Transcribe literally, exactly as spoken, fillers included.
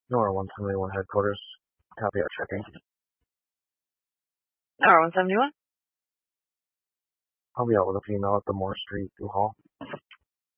Nora one seventy-one headquarters. Copy out checking. Nora one seventy-one? I'll be out with a female at the Moore Street U-Haul.